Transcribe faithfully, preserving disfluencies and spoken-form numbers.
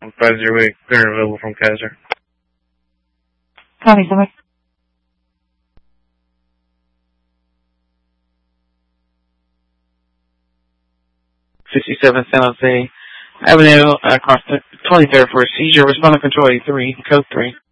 five zero eight, current available from Kaiser. Copy, somebody. sixty-seven San Jose Avenue, across the twenty-third for a seizure. Respond to control A three, code three.